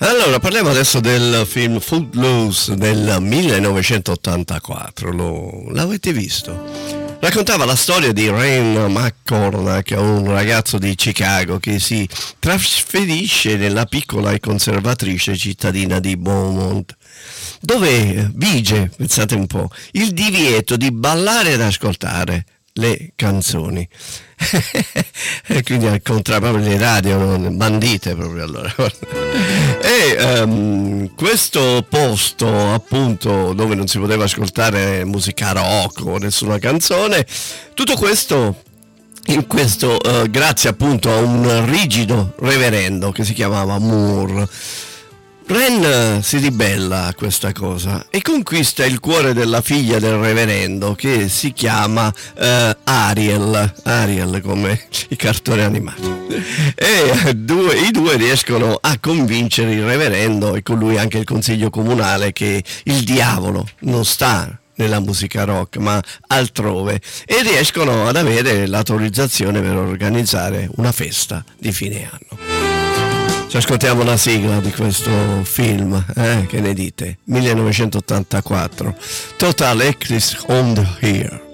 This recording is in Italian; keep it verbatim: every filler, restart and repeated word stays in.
Allora, parliamo adesso del film Footloose del millenovecentottantaquattro. Lo, l'avete visto? Raccontava la storia di Ryan McCormack, un ragazzo di Chicago che si trasferisce nella piccola e conservatrice cittadina di Beaumont, dove vige, pensate un po', il divieto di ballare ed ascoltare le canzoni. E quindi al contrario, proprio le radio non bandite proprio allora. E um, questo posto appunto dove non si poteva ascoltare musica rock o nessuna canzone, tutto questo in questo uh, grazie appunto a un rigido reverendo che si chiamava Moore. Ren si ribella a questa cosa e conquista il cuore della figlia del reverendo, che si chiama eh, Ariel, Ariel come i cartoni animati, e due, i due riescono a convincere il reverendo e con lui anche il consiglio comunale che il diavolo non sta nella musica rock ma altrove, e riescono ad avere l'autorizzazione per organizzare una festa di fine anno. Ci ascoltiamo la sigla di questo film, eh? Che ne dite? millenovecentottantaquattro, Total Eclipse on the Air.